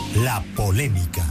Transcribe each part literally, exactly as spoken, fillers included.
La polémica.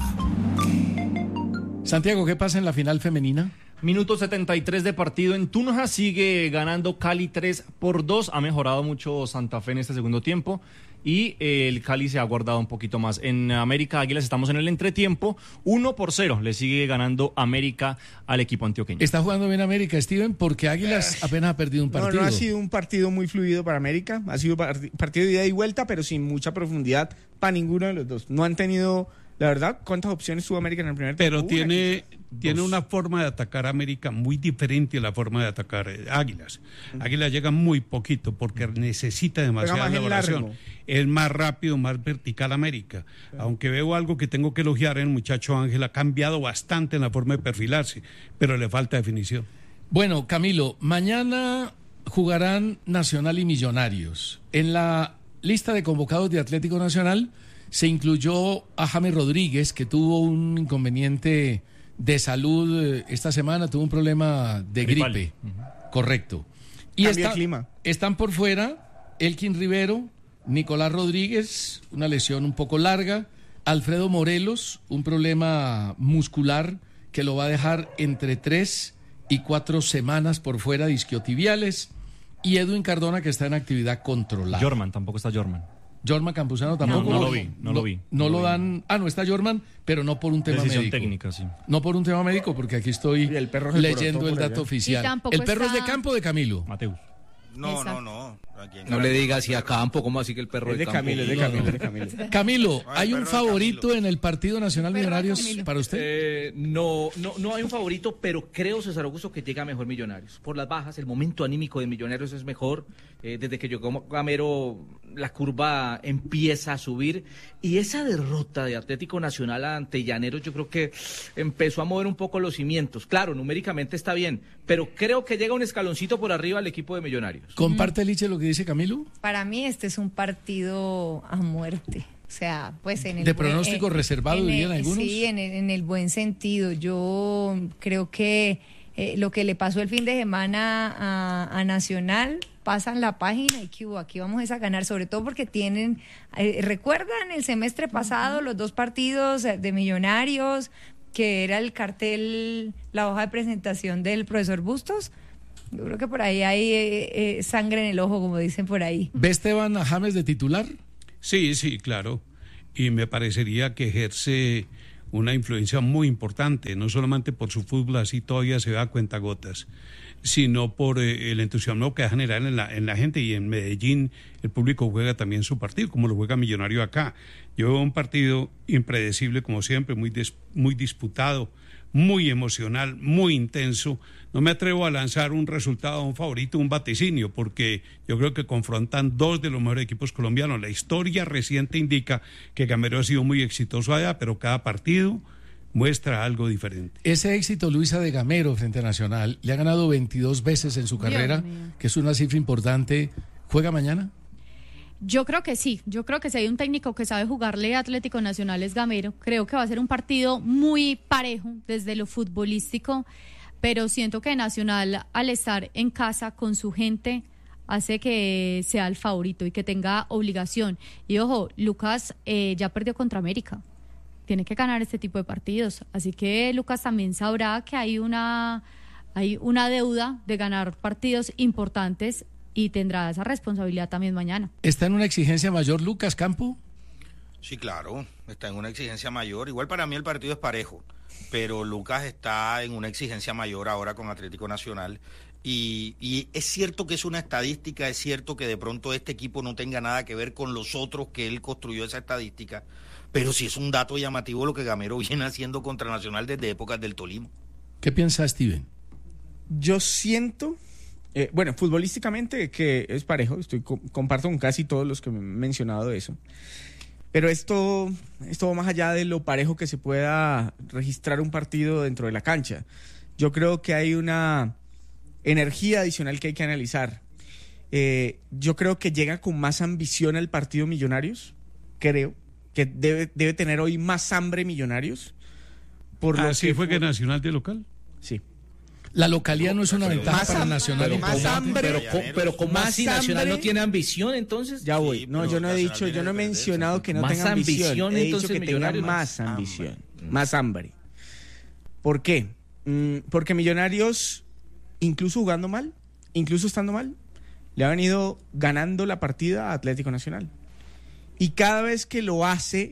Santiago, ¿qué pasa en la final femenina? Minuto setenta y tres de partido en Tunja, sigue ganando Cali tres por dos, ha mejorado mucho Santa Fe en este segundo tiempo y eh, el Cali se ha guardado un poquito más. En América Águilas estamos en el entretiempo, uno por cero, le sigue ganando América al equipo antioqueño. Está jugando bien América, Steven, porque Águilas apenas ha perdido un partido. No, no ha sido un partido muy fluido para América, ha sido part- partido de ida y vuelta, pero sin mucha profundidad para ninguno de los dos. No han tenido... La verdad, ¿cuántas opciones tuvo América en el primer tiempo? Pero tiene, tiene una forma de atacar a América muy diferente a la forma de atacar eh, Águilas. Águilas llega muy poquito porque necesita demasiada elaboración. Es más rápido, más vertical América. Sí. Aunque veo algo que tengo que elogiar, el muchacho Ángel ha cambiado bastante en la forma de perfilarse, pero le falta definición. Bueno, Camilo, mañana jugarán Nacional y Millonarios. En la lista de convocados de Atlético Nacional se incluyó a James Rodríguez, que tuvo un inconveniente de salud esta semana, tuvo un problema de Gripal. gripe. Uh-huh. Correcto. Y Cambia está, el clima. Están por fuera Elkin Rivero, Nicolás Rodríguez, una lesión un poco larga, Alfredo Morelos, un problema muscular que lo va a dejar entre tres y cuatro semanas por fuera de isquiotibiales, y Edwin Cardona, que está en actividad controlada. Jorman, tampoco está Jorman. Jorman Campuzano tampoco. No, no lo vi, no, no lo vi. No, no lo, lo dan. Ah, no está Jorman, pero no por un tema Decisión médico. técnica, sí. No por un tema médico, porque aquí estoy el perro leyendo el dato oficial. ¿El perro está... es de campo o de Camilo? Mateus. No, no, no. No le digas si a campo, ¿cómo así que el perro es de campo? Camilo, es de Camilo, es de Camilo. Camilo, ¿hay un favorito en el partido Nacional Millonarios para usted? Eh, no, no, no hay un favorito, pero creo, César Augusto, que llega mejor Millonarios. Por las bajas, el momento anímico de Millonarios es mejor. Eh, desde que llegó Gamero, la curva empieza a subir. Y esa derrota de Atlético Nacional ante Llaneros, yo creo que empezó a mover un poco los cimientos. Claro, numéricamente está bien, pero creo que llega un escaloncito por arriba al equipo de Millonarios. ¿Comparte, Liche, lo que dice Camilo? Para mí este es un partido a muerte. O sea, pues en el de buen, pronóstico eh, reservado, dirían algunos. Sí, en el, en el buen sentido. Yo creo que eh, lo que le pasó el fin de semana a, a Nacional, pasan la página y que hubo, aquí vamos a ganar, sobre todo porque tienen, eh, recuerdan el semestre pasado, uh-huh. los dos partidos de Millonarios, que era el cartel, la hoja de presentación del profesor Bustos. Yo creo que por ahí hay eh, eh, sangre en el ojo, como dicen por ahí. ¿Ve Esteban a James de titular? Sí, sí, claro. Y me parecería que ejerce una influencia muy importante, no solamente por su fútbol, así todavía se ve a cuentagotas, sino por eh, el entusiasmo que va a generar en la, en la gente. Y en Medellín el público juega también su partido, como lo juega Millonario acá. Yo veo un partido impredecible, como siempre, muy, des, muy disputado, muy emocional, muy intenso. No me atrevo a lanzar un resultado, un favorito, un vaticinio, porque yo creo que confrontan dos de los mejores equipos colombianos. La historia reciente indica que Gamero ha sido muy exitoso allá, pero cada partido muestra algo diferente. Ese éxito, Luisa, de Gamero frente a Nacional, le ha ganado veintidós veces en su carrera, que es una cifra importante. ¿Juega mañana? Yo creo que sí, yo creo que si hay un técnico que sabe jugarle a Atlético Nacional es Gamero. Creo que va a ser un partido muy parejo desde lo futbolístico, pero siento que Nacional, al estar en casa con su gente, hace que sea el favorito y que tenga obligación. Y ojo, Lucas eh, ya perdió contra América, tiene que ganar este tipo de partidos, así que Lucas también sabrá que hay una, hay una deuda de ganar partidos importantes y tendrá esa responsabilidad también mañana. ¿Está en una exigencia mayor Lucas Campo? Sí, claro, está en una exigencia mayor. Igual para mí el partido es parejo, pero Lucas está en una exigencia mayor ahora con Atlético Nacional. Y, y es cierto que es una estadística, es cierto que de pronto este equipo no tenga nada que ver con los otros que él construyó esa estadística, pero sí es un dato llamativo lo que Gamero viene haciendo contra Nacional desde épocas del Tolima. ¿Qué piensa Steven? Yo siento... Eh, bueno, futbolísticamente que es parejo, estoy comparto con casi todos los que me han mencionado eso. Pero esto, esto va más allá de lo parejo que se pueda registrar un partido dentro de la cancha. Yo creo que hay una energía adicional que hay que analizar. Eh, yo creo que llega con más ambición al partido Millonarios. Creo que debe, debe tener hoy más hambre Millonarios. Por ¿Ah, sí fue que Nacional de local? Sí. La localidad no es una ventaja más para ham- Nacional. pero en más combate. hambre, Pero, co- pero ¿cómo Más así Nacional hambre. no tiene ambición entonces? Ya voy. Sí, No, pero yo no he Nacional dicho, viene yo no he de perder, mencionado que no Más tenga ambición. ambición, He dicho entonces, que tenga Millonarios, más más ambición, hambre. más hambre. ¿Por qué? Mm, porque Millonarios, incluso jugando mal, incluso estando mal, le ha venido ganando la partida a Atlético Nacional. Y cada vez que lo hace,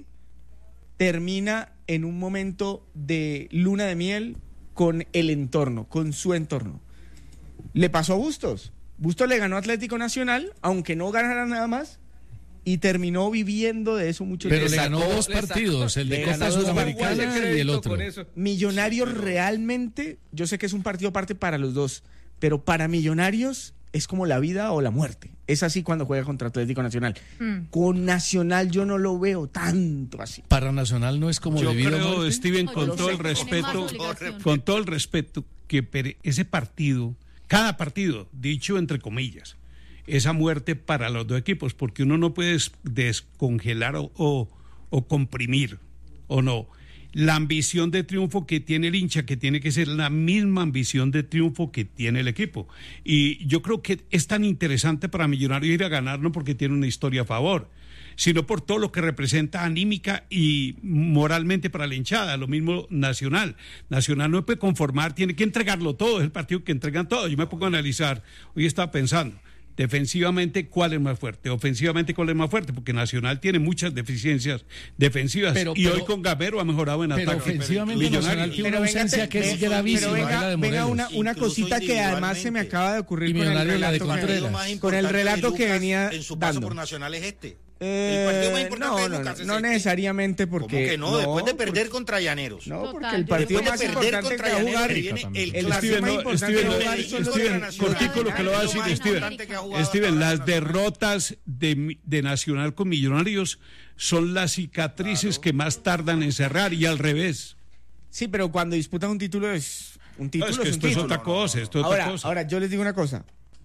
termina en un momento de luna de miel con el entorno, con su entorno. Le pasó a Bustos. Bustos le ganó a Atlético Nacional, aunque no ganara nada más, y terminó viviendo de eso mucho Pero tiempo. le ganó sacó- dos le sacó- partidos, el de le Copa ganó dos Sudamericana partidos. y el otro. Millonarios realmente, yo sé que es un partido aparte para los dos, pero para Millonarios es como la vida o la muerte. Es así cuando juega contra Atlético Nacional. Mm. Con Nacional yo no lo veo tanto así. Para Nacional no es como Yo debido a creo, muerte. Steven, No, con yo todo sé el que tiene más respeto, obligación. con todo el respeto, que pere- ese partido, cada partido, dicho entre comillas, esa muerte para los dos equipos, porque uno no puede des- descongelar o, o, o comprimir, o no. La ambición de triunfo que tiene el hincha, que tiene que ser la misma ambición de triunfo que tiene el equipo. Y yo creo que es tan interesante para Millonarios ir a ganar, no porque tiene una historia a favor, sino por todo lo que representa anímica y moralmente para la hinchada. Lo mismo Nacional. Nacional no puede conformar, tiene que entregarlo todo, es el partido que entregan todo. Yo me pongo a analizar, hoy estaba pensando, defensivamente, ¿cuál es más fuerte? Ofensivamente, ¿cuál es más fuerte? Porque Nacional tiene muchas deficiencias defensivas. Pero- y pero- hoy con Gamero ha mejorado en Pero ataque. ofensivamente Millonarios. Nacional tiene una Pero venga, ausencia te- que es ve- gravísima, pero es la venga, de venga Morelos. una, una Incluso cosita que además se me individualmente. acaba de ocurrir Y con el Millonarios la de relato, que, Contreras. con el relato que Lucas venía en su paso dando. por Nacional es este. Eh, el partido más importante no, de no, Lucas no, es no este. necesariamente porque... ¿Cómo que no? Después de perder porque- contra Llaneros. No, Total, porque el después partido de más perder importante contra que va a jugar... Llaneros, viene el el clásico partido más no, importante Steven, que va a no, jugar son los Steven, de Nacional. cortico lo que lo va a decir, Es lo más Steven. importante que ha jugado Steven, hasta las ahora. derrotas de, de Nacional con Millonarios son las cicatrices que más tardan en cerrar y al revés. Sí, pero cuando disputan un título es un No, título. es que es un esto es título. otra cosa, esto es Ahora, otra cosa. ahora, yo les digo una cosa.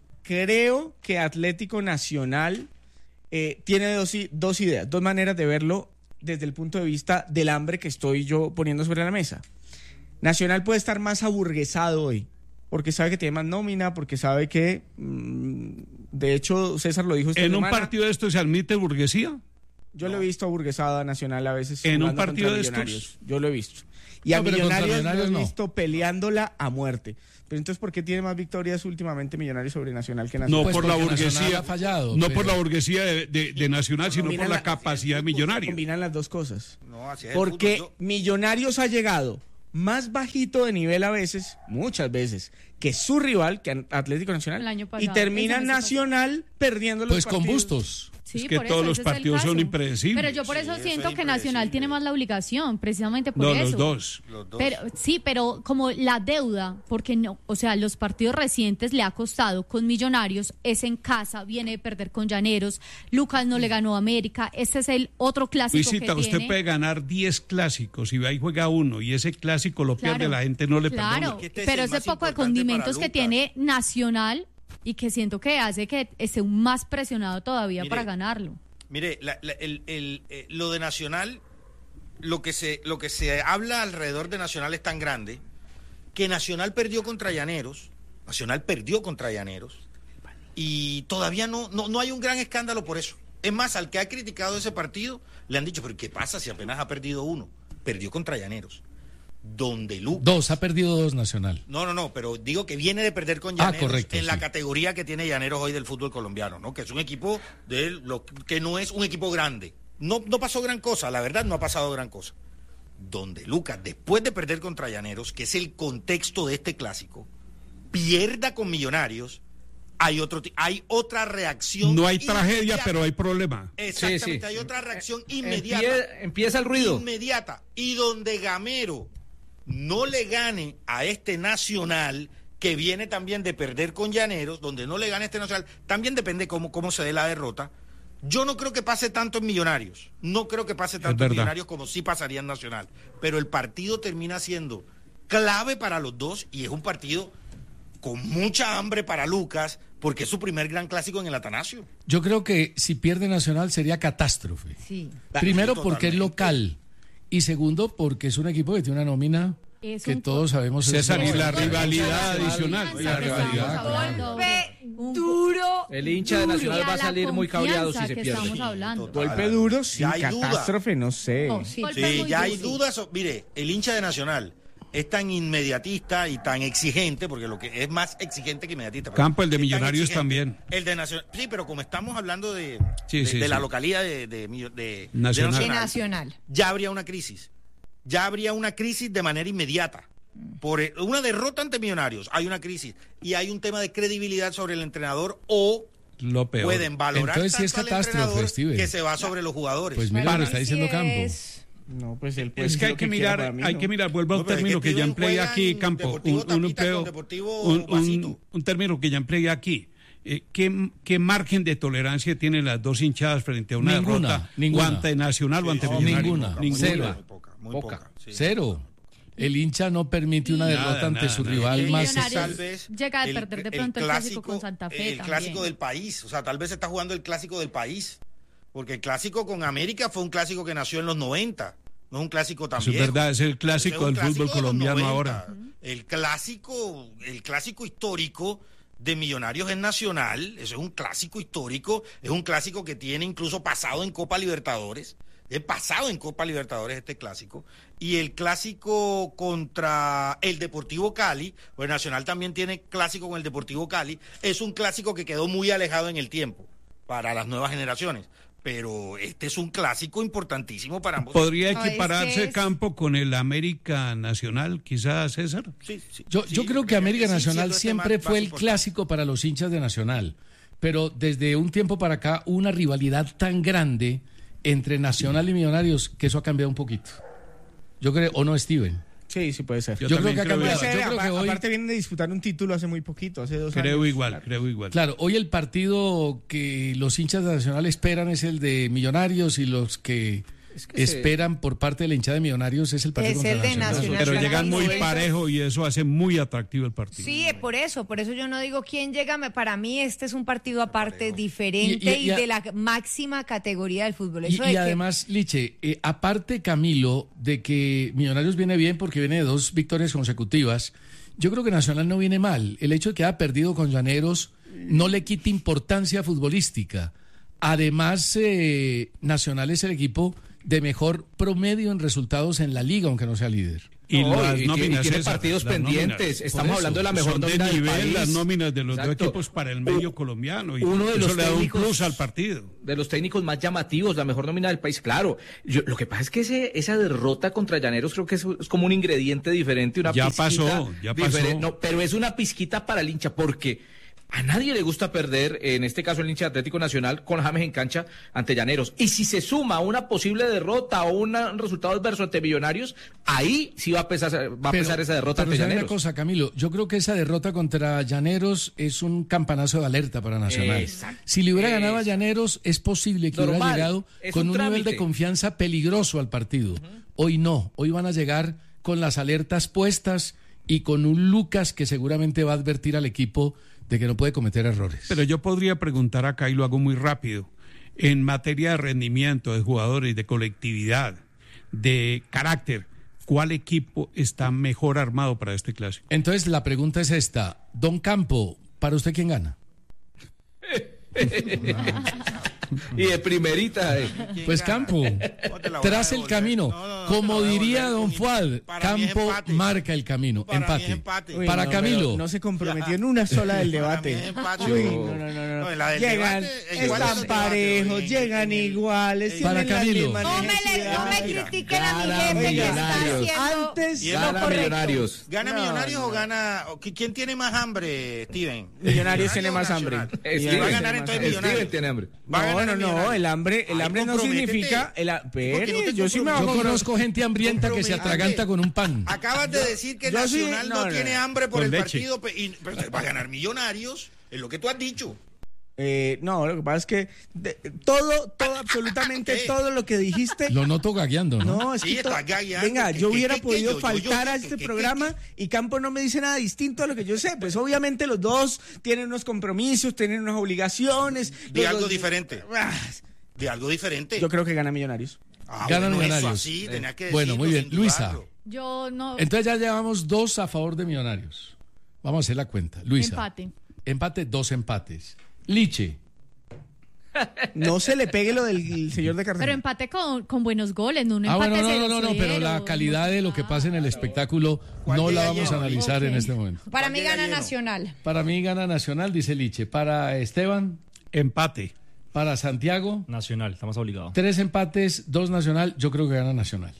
Creo que Atlético Nacional eh, tiene dos, i- dos ideas, dos maneras de verlo desde el punto de vista del hambre que estoy yo poniendo sobre la mesa. Nacional puede estar más aburguesado hoy, porque sabe que tiene más nómina, porque sabe que, mm, de hecho, César lo dijo esta ¿En un semana. partido de esto se admite burguesía? Yo lo he visto aburguesado a Nacional a veces. ¿En un jugando partido contra de estos? Millonarios. Yo lo he visto. Y a No, pero contra Millonarios, Millonarios lo he no. visto peleándola a muerte. Pero entonces, ¿por qué tiene más victorias últimamente Millonarios sobre Nacional que Nacional? No Pues por la porque Nacional burguesía, ha fallado, no pero- por la burguesía de, de- de Nacional, sino Combinan por la la- capacidad de Millonario. Combinan las dos cosas. No, así es el Porque fútbol. Yo- Millonarios ha llegado más bajito de nivel a veces, muchas veces, que su rival, que Atlético Nacional, El año y pasado, termina eso me pasó. Nacional perdiendo los Pues con partidos. Bustos. Sí, Es que por todos eso, los ese es el partidos son caso. impredecibles. Pero yo por Sí, eso eso siento es que Nacional impredecible. tiene más la obligación, precisamente por No, eso. los dos. Los dos. Pero sí, pero como la deuda, porque no, o sea, los partidos recientes le ha costado con Millonarios, es en casa, viene de perder con Llaneros, Lucas no le ganó a América, este es el otro clásico Luisita, que usted tiene. puede ganar diez clásicos y va y juega uno y ese clásico lo pierde, Claro, la gente no le claro, perdona. Que este es pero el ese más poco de importante condimentos para que Lucas. tiene Nacional y que siento que hace que esté más presionado todavía Mire, para ganarlo. Mire, la- la- el- el- eh, lo de Nacional, lo que se lo que se habla alrededor de Nacional es tan grande que Nacional perdió contra Llaneros, Nacional perdió contra Llaneros y todavía no, no, no hay un gran escándalo por eso. Es más, al que ha criticado ese partido le han dicho, pero ¿qué pasa si apenas ha perdido uno? Perdió contra Llaneros, donde Lucas... Dos, ha perdido dos Nacional. No, no, no, pero digo que viene de perder con Ah, Llaneros correcto, en la sí. categoría que tiene Llaneros hoy del fútbol colombiano, ¿no? Que es un equipo de lo que no es un equipo grande. No, no pasó gran cosa, la verdad no ha pasado gran cosa. Donde Lucas, después de perder contra Llaneros, que es el contexto de este clásico, pierda con Millonarios, hay otro ti- hay otra reacción. No hay tragedia, inmediata. pero hay problema. Exactamente, Sí, sí. hay otra reacción Empie- inmediata. empieza el ruido. Inmediata. Y donde Gamero no le gane a este Nacional, que viene también de perder con Llaneros, donde no le gane a este Nacional, también depende cómo, cómo se dé la derrota. Yo no creo que pase tanto en Millonarios. No creo que pase tanto en verdad. Millonarios como sí pasaría en Nacional. Pero el partido termina siendo clave para los dos y es un partido con mucha hambre para Lucas, porque es su primer gran clásico en el Atanasio. Yo creo que si pierde Nacional sería catástrofe. Sí. Primero Sí, porque es totalmente. local y segundo porque es un equipo que tiene una nómina Es que un todos sabemos. César, es y la Golpe rivalidad duro. adicional. Confianza, La que rivalidad. estamos hablando. Golpe Un- duro. El hincha de Nacional Y a va a la salir muy cabreado si confianza se que pierde. estamos hablando. total. Golpe duro, sí, Ya hay duda. catástrofe, no sé. No, sí. Golpe Sí, muy ya hay duro. dudas. so- Mire, el hincha de Nacional es tan inmediatista y tan exigente, porque lo que es más exigente que inmediatista. pero Campo, el de es tan Millonarios exigente. también. El de Nacional. Sí, pero como estamos hablando de, Sí, de, sí, de la sí. localidad de, de, de- de Nacional. De Nacional. ya habría una crisis. Ya habría una crisis de manera inmediata. Por el- una derrota ante Millonarios, hay una crisis. Y hay un tema de credibilidad sobre el entrenador o Lo peor. pueden valorar Entonces sí es tanto al catástrofe, entrenador Steven. que se va sobre los jugadores. Pues mira Para lo que mí está sí diciendo Campo. es- No, pues él puede Es decir que hay lo que quiera, mirar, para mí hay no. que mirar, vuelvo a No, un pero es término que que ya Steven empleé juega aquí, en Campo, Deportivo un, un Tapita empleo- con Deportivo un- un- Guasito. un término que ya empleé aquí. Eh, ¿qué, ¿Qué margen de tolerancia tienen las dos hinchadas frente a una Ninguna, derrota ninguna. o ante Nacional o ante No, Millonarios? ninguna, muy cero. poca, muy poca, muy Poca. poca, sí. Cero. El hincha no permite una Nada, derrota ante nada, su nada. rival Eh, más. Millonarios tal vez llega a perder de pronto el clásico con Santa Fe el también. clásico del país, o sea, tal vez se está jugando el clásico del país, porque el clásico con América fue un clásico que nació en los noventa, no es un clásico tan Eso es viejo. verdad, es el Ese clásico un del clásico fútbol de los colombiano noventa. ahora. El clásico, el clásico histórico de Millonarios es Nacional, eso es un clásico histórico, es un clásico que tiene incluso pasado en Copa Libertadores. Es pasado en Copa Libertadores este clásico. Y el clásico contra el Deportivo Cali, pues Nacional también tiene clásico con el Deportivo Cali. Es un clásico que quedó muy alejado en el tiempo para las nuevas generaciones. Pero este es un clásico importantísimo para ambos. ¿Podría No, es que equipararse es- Campo con el América Nacional, quizás, César? Sí, sí, Yo, sí, yo creo que porque América sí, Nacional siendo este siempre más- fue más el importante. clásico para los hinchas de Nacional, pero desde un tiempo para acá hubo una rivalidad tan grande entre Nacional y Millonarios que eso ha cambiado un poquito. Yo creo, ¿o no, Steven? Sí, sí puede ser. Yo Yo, creo también que ha creo cambiado. Puede ser, Yo creo que apa- hoy, aparte vienen de disputar un título hace muy poquito, hace dos años. Creo igual, Claro. creo igual. claro, hoy el partido que los hinchas de Nacional esperan es el de Millonarios y los que, Es que se- esperan por parte de la hinchada de Millonarios es el partido Es contra el de Nacional. Nacional. Pero Nacional llegan muy noventa. parejo y eso hace muy atractivo el partido. Sí, eh, por eso, por eso yo no digo quién llega. me- Para mí este es un partido aparte, diferente Y- y- y, y a- de la máxima categoría del fútbol. Y, Eso y de que- además, Liche, eh, aparte Camilo, de que Millonarios viene bien porque viene de dos victorias consecutivas, yo creo que Nacional no viene mal. El hecho de que haya perdido con Llaneros no le quita importancia futbolística. Además, eh, Nacional es el equipo de mejor promedio en resultados en la liga, aunque no sea líder. Y No, las y tiene- nóminas, y tiene César, partidos las pendientes. nóminas. Estamos Por hablando de la eso, mejor Son de nómina del nivel país. las nóminas de los Exacto. dos equipos para el medio colombiano. Y uno de eso los le da un técnicos- plus al partido. De los técnicos más llamativos, la mejor nómina del país, claro. Yo- lo que pasa es que ese, esa derrota contra Llaneros creo que es, es como un ingrediente diferente, una Ya pizquita pasó, ya pasó. diferente. No, pero es una pizquita para el hincha, porque a nadie le gusta perder, en este caso el hincha de Atlético Nacional, con James en cancha ante Llaneros. Y si se suma una posible derrota o una- un resultado adverso ante Millonarios, ahí sí va a pesar, va a pesar esa derrota pero ante ¿sabe una Llaneros. cosa, Camilo, yo creo que esa derrota contra Llaneros es un campanazo de alerta para Nacional. Exacto. Si le hubiera ganado a Eso. Llaneros, es posible que hubiera Normal. llegado Es con un un, nivel trámite. de confianza peligroso al partido. Hoy no, hoy van a llegar con las alertas puestas y con un Lucas que seguramente va a advertir al equipo de que no puede cometer errores. Pero yo podría preguntar acá, y lo hago muy rápido, en materia de rendimiento de jugadores, de colectividad, de carácter, ¿cuál equipo está mejor armado para este clásico? Entonces la pregunta es esta, Don Campo, ¿para usted quién gana? Y de primerita. eh. ¿Quién Pues gana? Campo, No te la voy a tras el devolver. camino, No, no, no, como te la voy a diría devolver. Don Fuad, Para mí es Campo empate. marca el camino, Para mí es empate. empate. Uy, Para no, Camilo. pero No se comprometió en una sola del Para mí debate. es empate. Uy, Yo- no, no, no, no. No, en la del Llegan, debate, igual en están los parejos, debates, llegan en el- iguales. en- Para tienen las Camilo. mismas No me, le- no me necesidades. critiquen a mi Gana jefe que está Millonarios. haciendo Antes Y lo Gana correcto. Millonarios. ¿Gana No, Millonarios no. o gana... o qui- ¿Quién tiene más hambre, Steven? Millonarios tiene o más hambre. Nacional? Steven. Va a ganar tiene entonces más Millonarios. Steven tiene hambre. Va a No, ganar no, no, Millonarios. el hambre, el Ay, hambre no comprométete. significa... El, a- ¿Por qué no te Pere, yo sí me Yo hago... conozco gente hambrienta que se comprométete. atraganta con un pan. Acabas de decir que yo sí- Nacional no, no, no, tiene no. hambre por Con el leche. partido, pe- y, pero va a ganar Millonarios, es lo que tú has dicho. Eh, no, lo que pasa es que de- todo, todo, absolutamente ¿Qué? todo lo que dijiste... Lo noto gagueando, ¿no? No, es Sí, que to- está gagueando. venga, ¿Qué, yo qué, hubiera qué, qué? podido Yo- yo- faltar yo- a ¿qué, este qué, programa y Campo no me dice nada distinto a lo que yo sé. Pues obviamente los dos tienen unos compromisos, tienen unas obligaciones. Di los algo dos- diferente. Ah, De algo diferente. Yo creo que gana Millonarios. Ah, Ganan bueno, eso Millonarios. así, tenías que Bueno, decirlo muy bien. sin Luisa. dudarlo. Yo no. Entonces ya llevamos dos a favor de Millonarios. Vamos a hacer la cuenta. Luisa. Empate. Empate, dos empates. Liche. No se le pegue lo del señor de Cartagena. Pero empate con, con buenos goles, no un Ah, empate bueno, no, cero no, no, no, pero la cero, calidad de lo que pasa en el espectáculo ¿Cuál no la llega vamos a lleno? analizar Ok. en este momento. Para mí llega gana lleno? Nacional. Para mí gana Nacional, dice Liche. Para Esteban, Empate. para Santiago, Nacional, estamos obligados. tres empates, dos Nacional. Yo creo que gana Nacional.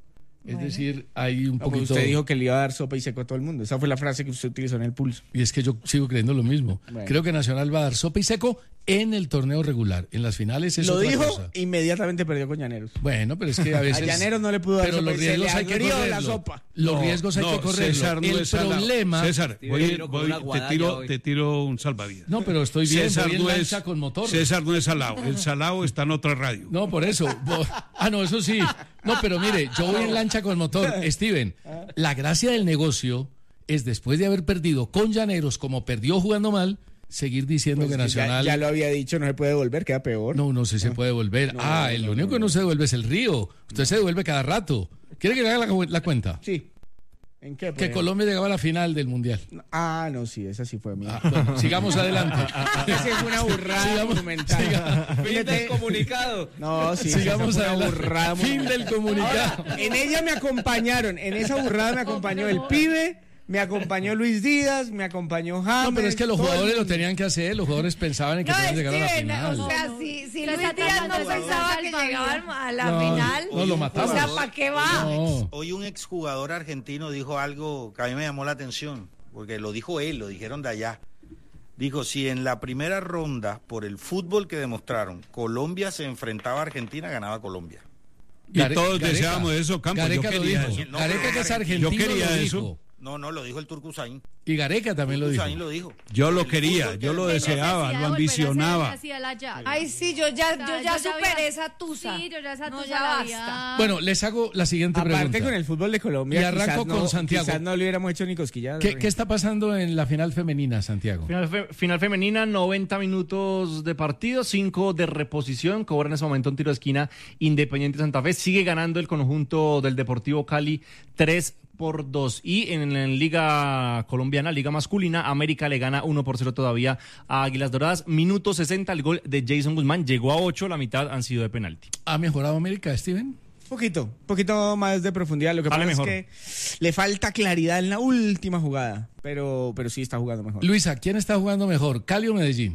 Es decir, hay un No, pues poquito... usted dijo que le iba a dar sopa y seco a todo el mundo. Esa fue la frase que usted utilizó en el pulso. Y es que yo sigo creyendo lo mismo. Bueno. Creo que Nacional va a dar sopa y seco en el torneo regular. En las finales es Lo otra dijo, cosa. inmediatamente perdió con Llaneros. Bueno, pero es que a veces... A Llaneros no le pudo dar Pero sopa los y se riesgos le hay que agrió la correrlo. sopa. Los No, riesgos hay no, que correrlo. César no el es salado. problema... César, Sí, voy- vino con voy- una te, guadaña tiro, hoy. te tiro un salvavidas. No, pero estoy bien, César voy en no es, lancha con motor. César no es salado. El salado está en otra radio. No, por eso. Bo- Ah, no, eso sí. No, pero mire, yo voy en lancha con motor. Steven, la gracia del negocio es, después de haber perdido con Llaneros, como perdió jugando mal, seguir diciendo Pues que que Nacional... ya, ya lo había dicho, no se puede volver, queda peor. No, no sé si se puede devolver. ah, el único que no se devuelve es el Río. Usted se devuelve cada rato. ¿Quiere que le haga la, cu- la cuenta? Sí. ¿En qué? por Que ejemplo? Colombia llegaba a la final del Mundial. Ah, no, sí, esa sí fue mía. Ah, bueno, sigamos adelante. Esa es una burrada Sigamos- monumental. siga- Fíjate- comunicado. No, sí, Sigamos esa fue una adelante. burrada Fin monumental. del comunicado. En ella me acompañaron, en esa burrada me acompañó el pibe, me acompañó Luis Díaz, me acompañó James. No, pero es que los todo el jugadores lo mundo. tenían que hacer. Los jugadores pensaban en que No, tenían que llegar a la Steven, final. o sea, No, no. si, si Lo Luis está Díaz no tratando de pensaba que salvar llegaban a la No, final, no, lo matamos. o sea, ¿para qué va? No. Hoy un exjugador argentino dijo algo que a mí me llamó la atención, porque lo dijo él, lo dijeron de allá. Dijo, si en la primera ronda, por el fútbol que demostraron, Colombia se enfrentaba a Argentina, ganaba Colombia. Y Gare- todos Gareca. deseábamos eso, Campos. Gareca Yo lo quería dijo. eso. No, Gareca, pero que es yo argentino, quería lo eso. dijo. No, no, lo dijo el Turco Usain. Y Gareca también lo dijo. Usain lo dijo. Yo lo El quería, fútbol yo que lo demostraron. deseaba, lo ambicionaba. Ay, sí, yo ya, O sea, yo yo ya ya superé había- esa tusa. Sí, yo ya esa No, tusa ya la basta. había- Bueno, les hago la siguiente Aparte pregunta. con el fútbol de Colombia, Y arranco quizás no- con Santiago. Quizás no le hubiéramos hecho ni cosquillas. ¿Qué, qué está pasando en la final femenina, Santiago? Final, fe- final femenina, noventa minutos de partido, cinco de reposición. Cobra en ese momento un tiro de esquina Independiente Santa Fe. Sigue ganando el conjunto del Deportivo Cali tres por dos. Y en la Liga Colombiana, Liga Masculina, América le gana uno por cero todavía a Águilas Doradas. Minuto sesenta, el gol de Jason Guzmán. Llegó a ocho, la mitad han sido de penalti. ¿Ha mejorado América, Steven? Poquito, poquito más de profundidad. Lo que Sale pasa mejor. es que le falta claridad en la última jugada, pero, pero sí está jugando mejor. Luisa, ¿quién está jugando mejor, Cali o Medellín?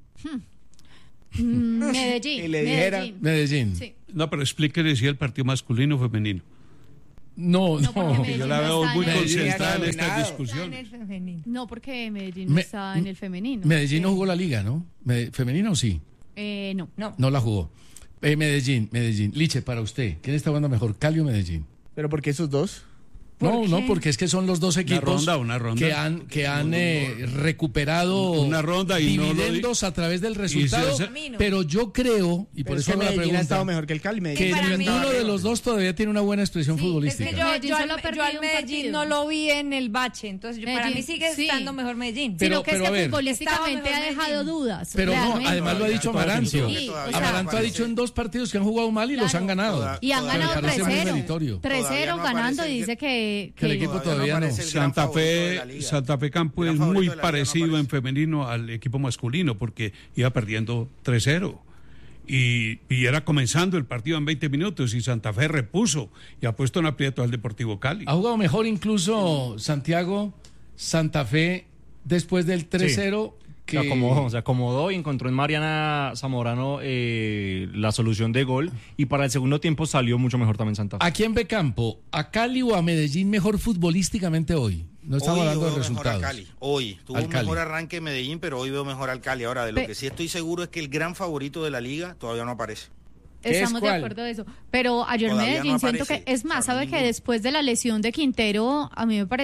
Mm, Medellín. Y le dijera- Medellín. Medellín. Sí. No, pero explíquele si el partido masculino o femenino. No, No, porque no. Medellín Yo la no veo está muy en el- concentrada en Medellín estas ha Está en discusiones. el femenino. No, porque Medellín no Me- está en el femenino. Medellín no jugó la liga, ¿no? Me- ¿Femenino sí? Eh, no. No. No la jugó. Eh, Medellín, Medellín. Liche, para usted, ¿quién está jugando mejor, Cali o Medellín? Pero ¿por qué esos dos? No, no, porque es que son los dos equipos ronda, una ronda. que han, que han eh, recuperado Una ronda y no lo di- dividendos a través del resultado. se- Pero yo creo, y por Pero es eso que hago la Medellín ha estado pregunta, mejor que el Cali. Medellín que para mí- ninguno de los dos todavía tiene una buena expresión Sí, es futbolística. que yo, Medellín yo, solo al, ha perdido yo al un Medellín partido. no lo vi en el bache, entonces yo- para mí Medellín, sigue sí. estando mejor Medellín. Pero- Sino que pero es a que ver. futbolísticamente Estaba ha mejor dejado Medellín. dudas. Pero no, realmente. además lo ha dicho Amarancio. Sí, o sea, Amaranto ha dicho en dos partidos que han jugado mal y los Claro. han ganado. Toda- Y han Todavía ganado me parece tres muy cero. meritorio. tres cero Todavía no ganando aparece y el- dice que... que el que- equipo Todavía todavía no. aparece el gran Santa favorito de Fe, la liga. Santa Fe Campo Gran es favorito muy de la liga, no parecido en aparece. femenino al equipo masculino porque iba perdiendo tres cero. Y, y era comenzando el partido en veinte minutos y Santa Fe repuso y ha puesto en aprieto al Deportivo Cali. Ha jugado mejor incluso Santiago, Santa Fe, después del tres cero. Que... Se acomodó, se acomodó y encontró en Mariana Zamorano eh, la solución de gol. Y para el segundo tiempo salió mucho mejor también Santa Fe. ¿A quién ve campo? ¿A Cali o a Medellín mejor futbolísticamente hoy? No estamos Hoy hablando de veo mejor resultados. a Cali. Hoy tuvo Al un Cali. mejor arranque Medellín, pero hoy veo mejor al Cali. Ahora, de lo Pe- que sí estoy seguro es que el gran favorito de la liga todavía no aparece. ¿Qué es Estamos de cuál? acuerdo de eso. Pero ayer Todavía Medellín no siento que, aparece. es más, Para sabe mí que ninguno. después de la lesión de Quintero, a mí me pareció,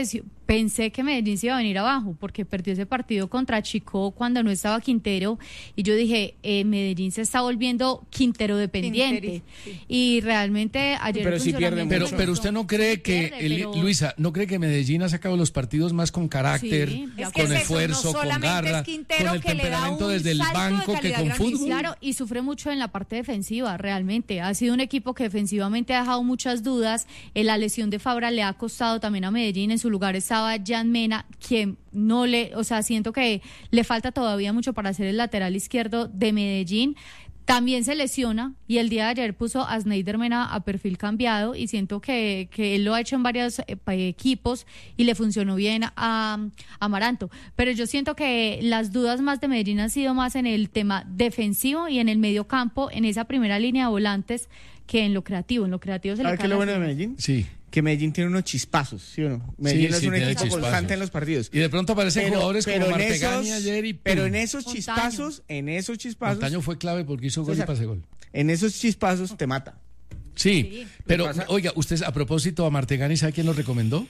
pensé que Medellín se iba a venir abajo porque perdió ese partido contra Chico cuando no estaba Quintero y yo dije, eh, Medellín se está volviendo Quintero dependiente. Sí. Y realmente ayer pero sí pierde pero, pero usted no cree sí que, pierde, el, pero... Luisa, ¿no cree que Medellín ha sacado los partidos más con carácter, sí, con es esfuerzo, no con garra, con el temperamento desde el banco de que con fútbol? Claro, y sufre mucho en la parte defensiva, realmente. Ha sido un equipo que defensivamente ha dejado muchas dudas. Eh, la lesión de Fabra le ha costado también a Medellín. En su lugar estaba Jan Mena, quien no le, o sea, siento que le falta todavía mucho para ser el lateral izquierdo de Medellín. También se lesiona y el día de ayer puso a Sneijder Mena a perfil cambiado y siento que, que él lo ha hecho en varios eh, equipos y le funcionó bien a, a Amaranto. Pero yo siento que las dudas más de Medellín han sido más en el tema defensivo y en el medio campo, en esa primera línea de volantes, que en lo creativo. En lo creativo se le cae. ¿Sabes qué es lo bueno de Medellín? Sí. Que Medellín tiene unos chispazos, ¿sí o no? Medellín sí, es sí, un equipo chispazos. constante en los partidos. Y de pronto aparecen pero, jugadores pero como Martegani ayer y... Pero en esos Montaño. chispazos, en esos chispazos... Montaño fue clave porque hizo gol César, y pase gol. En esos chispazos te mata. Sí, sí. pero oiga, usted a propósito a Martegani, ¿sabe quién lo recomendó?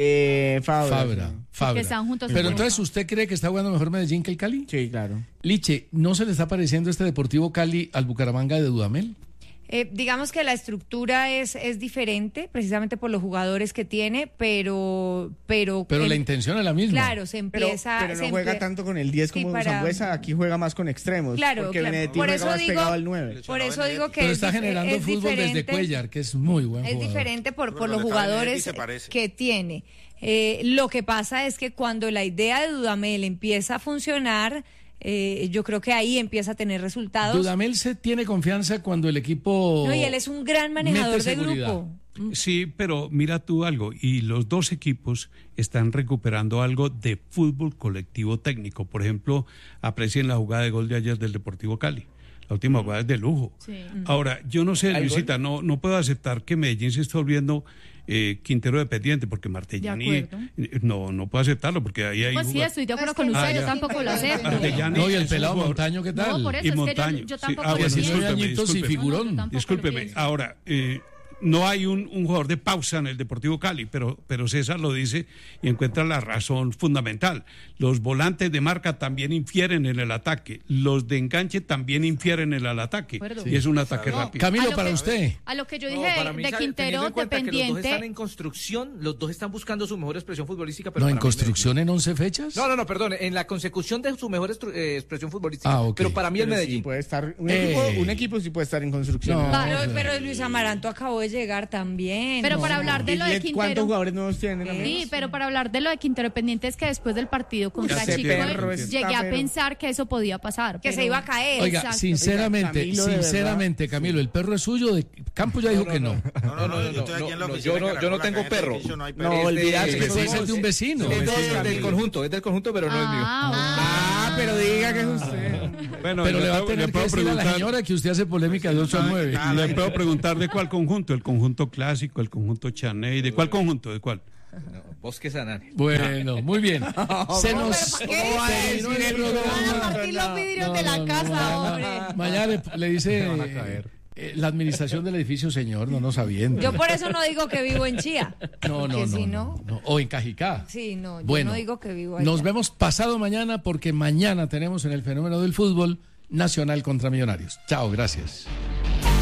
Eh, Fabra. Fabra, Fabra. están juntos Pero entonces, ¿usted cree que está jugando mejor Medellín que el Cali? Sí, claro. Liche, ¿no se le está pareciendo este Deportivo Cali al Bucaramanga de Dudamel? Eh, digamos que la estructura es, es diferente, precisamente por los jugadores que tiene, pero... Pero, pero el, la intención es la misma. Claro, se empieza... Pero, pero no se juega empie... tanto con el diez como sí, para... Sangüesa, aquí juega más con extremos. Claro, porque claro. Benedetti Por juega eso más digo, pegado al nueve. Por eso digo que pero es, está generando es fútbol desde Cuellar, que es muy buen es jugador. Es diferente por, por bueno, los jugadores que tiene. Eh, lo que pasa es que cuando la idea de Dudamel empieza a funcionar... Eh, yo creo que ahí empieza a tener resultados. Dudamel se tiene confianza cuando el equipo... No, y él es un gran manejador de grupo. Sí, pero mira tú algo, y los dos equipos están recuperando algo de fútbol colectivo técnico. Por ejemplo, aprecien la jugada de gol de ayer del Deportivo Cali. La última jugada es de lujo. Sí. Ahora, yo no sé, Luisita, no, no puedo aceptar que Medellín se esté volviendo eh, Quintero dependiente, porque Martegani no, no puedo aceptarlo, porque ahí hay... Pues sí, estoy de acuerdo con usted, ah, yo tampoco lo acepto. No, y el pelado Montaño, ¿qué tal? No, por eso y es Montaño. que yo, yo tampoco sí. ah, lo bueno, entiendo. añitos y figurón. No, no, Discúlpeme, ahora... Eh, no hay un, un jugador de pausa en el Deportivo Cali, pero, pero César lo dice y encuentra la razón fundamental. Los volantes de marca también infieren en el ataque, los de enganche también infieren en el ataque, y es un ataque no, rápido. Camilo, para usted. A lo que yo No, dije mí, de Quintero, en cuenta dependiente... que los dos están en construcción, los dos están buscando su mejor expresión futbolística. Pero ¿No en construcción en once fechas? No, no, no, perdón, en la consecución de su mejor eh, expresión futbolística. Ah, okay. Pero para mí el Medellín. Sí puede estar, un, eh. equipo, un equipo sí puede estar en construcción. No, claro, pero Luis Amaranto acabó de llegar también. Pero no, para hablar de lo de Quintero... ¿Cuántos jugadores nuevos tienen? Sí, pero para hablar de lo de Quintero pendiente es que después del partido contra Ese Chico perro está llegué a pero- pensar que eso podía pasar. que pero- se iba a caer. Oiga, Exacto. sinceramente, Oiga, Camilo, de sinceramente, verdad. Camilo, ¿el perro es suyo? De Campos ya dijo que no. No, no, no, yo estoy aquí en la no, oficina yo no- de yo Caracol, no tengo acá en este perro. edificio no hay No, perro. olvídate que Puede somos- ser de un vecino. Es, Sí, del, del conjunto, es del conjunto, pero no es mío. Ah, pero diga que es usted. Bueno, Pero le va a puedo- tener que puedo decir a la señora que usted hace polémica de ocho a nueve. Ah, Le puedo preguntar de cuál conjunto, el conjunto clásico, el conjunto Chaney, ¿de cuál conjunto? ¿De cuál? No, Bosque Sanani. Bueno, muy bien. Se No, nos pero ¿para qué? terminó el Van a programa. partir los vidrios No, de la no, casa, no, hombre. Mañana le, le dice eh, eh, la administración del edificio, señor, no nos sabiendo. Yo por eso no digo que vivo en Chía. No, no, porque no, si no, no. O en Cajicá. Sí, no, yo Bueno, no digo que vivo allá. nos vemos pasado mañana porque mañana tenemos en el fenómeno del fútbol Nacional contra Millonarios. Chao, gracias.